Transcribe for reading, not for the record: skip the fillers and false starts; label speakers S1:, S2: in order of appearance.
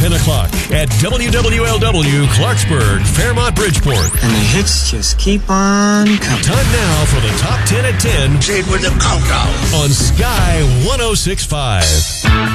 S1: 10 o'clock at WWLW Clarksburg, Fairmont, Bridgeport.
S2: And the hits just keep on coming.
S1: Time now for the Top 10 at 10.
S3: Say it with a countdown.
S1: On Sky 106.5.